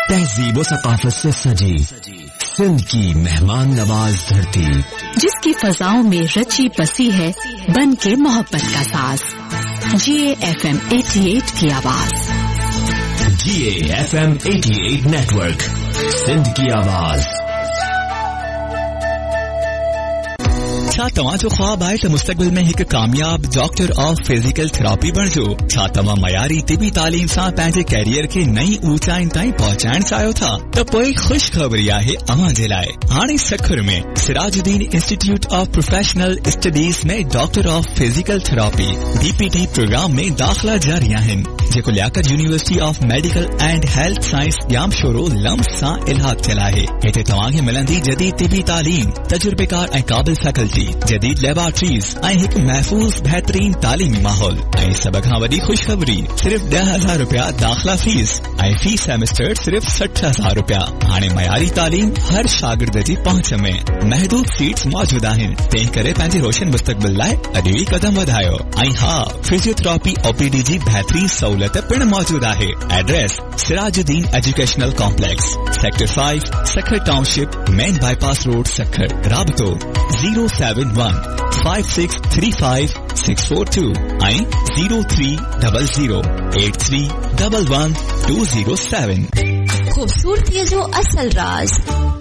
तहजीब व सकाफत से सजी सिंध की मेहमान नवाज धरती, जिसकी फजाओं में रची बसी है बन के मोहब्बत का साज। GAFM 88 की आवाज। GAFM 88 नेटवर्क, सिंध की आवाज। छा तव्हां जो ख्वाब आहे त मुस्तक़बिल में हिकु कामयाब डॉक्टर ऑफ फिजिकल थेरेपी बणिजो? छा तव्हां मयारी तिबी तालीम सां पंहिंजे कैरियर खे नई ऊंचाइनि ताईं पहुचाइण चाहियो था? त पोइ ख़ुशख़बरी आहे अव्हां जे लाइ। हाणे सखर में Sirajuddin institute of professional studies में doctor of physical therapy DPT programme में दाख़िला जारी आहिनि, जेको Liaquat university of medical and health science यामशोरो lumps सां इल्हाक़ थियल आहे। हिते तव्हांखे मिलंदी जदीद तिबी तालीम, तजुर्बेकार ऐं क़ाबिल फैकल्टी, जदीद लेबोरेटरीज़ ऐं हिकु महफ़ूज़ बहितरीन तालीमी माहौल। ऐं सभ खां वॾी ख़ुशख़बरी, सिर्फ़ 10,000 रुपया दाख़िला फीस ऐं फी सेमेस्टर सिर्फ़ 60,000 रुपया। हाणे मयारी तालीम हर शागिर्द जी पहुंच में, महदूद सीट्स मौजूद आहिनि। तंहिं करे पंहिंजे रोशन मुस्तक़बिल लाइ अॼु ई कदम वधायो। ऐं हा, फिजियोथेरेपी OPD जी बहितरीन सहूलियत पिण मौजूद आहे। Address Sirajuddin educational complex, sector 5, Sukkur township, main bypass road, Sukkur. राबतो 0715635 642 ऐं 03008311 खूबसूरती जो असल राज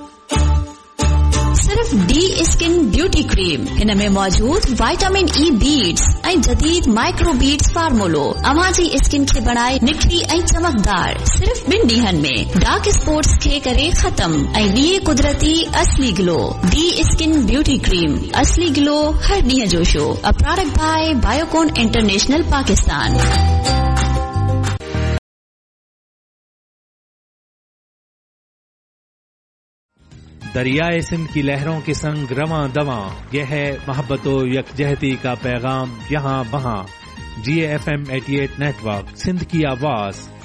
सिर्फ D स्किन ब्यूटी क्रीम। हिन में मौजूद विटामिन E बीड्स ऐं जदीद माइक्रो बीड्स फार्मूलो अवां जी स्किन खे बनाए निखरी ऐं चमकदार। सिर्फ 2 ॾींहनि में डार्क स्पॉट्स खे करे खत्म ऐं ॾिए कुदरती असली glow. D skin beauty cream, असली ग्लो हर ॾींहं जो show. A product bye Biocon international Pakistan. दरियाए Sindh की लहरों के संग रवां दवां, यह है मोहब्बतो यकजहती का पैगाम यहाँ वहाँ। GAFM 88 नेटवर्क, सिंध की आवाज।